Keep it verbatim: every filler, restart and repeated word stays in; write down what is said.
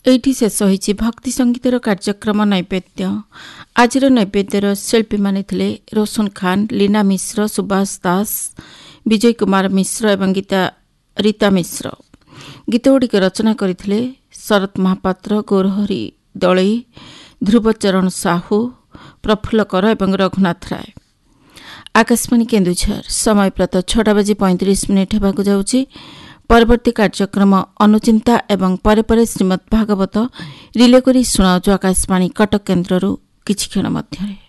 ଏଇଠି ଶେଷ ହୋଇଛି ଭକ୍ତି ସଙ୍ଗୀତର କାର୍ଯ୍ୟକ୍ରମ ନୈବେଦ୍ୟ। ଆଜିର ନୈବେଦ୍ୟର ଶିଳ୍ପୀମାନେ ଥିଲେ ରୋଶନ ଖାନ୍, ଲୀନା ମିଶ୍ର, ସୁବାସ ଦାସ, ବିଜୟ କୁମାର ମିଶ୍ର ଏବଂ ଗୀତା ରୀତା ମିଶ୍ର। ଗୀତଗୁଡ଼ିକ ରଚନା କରିଥିଲେ ଶରତ ମହାପାତ୍ର, ଗୌରହରି ଦଳେଇ, ଧ୍ରୁବଚରଣ ସାହୁ, ପ୍ରଫୁଲ୍ଲ କର ଏବଂ ରଘୁନାଥ ରାୟ। ଆକାଶବାଣୀ କେନ୍ଦୁଝର ସମୟ ପ୍ରାତ ଛଅଟା ବାଜି ପଇଁତିରିଶ ମିନିଟ୍ ହେବାକୁ ଯାଉଛି। ପରବର୍ତ୍ତୀ କାର୍ଯ୍ୟକ୍ରମ ଅନୁଚିନ୍ତା ଏବଂ ପରେ ପରେ ଶ୍ରୀମଦ୍ ଭାଗବତ ରିଲେ କରି ଶୁଣାଉଛୁ ଆକାଶବାଣୀ କଟକ କେନ୍ଦ୍ରରୁ କିଛି କ୍ଷଣ ମଧ୍ୟରେ।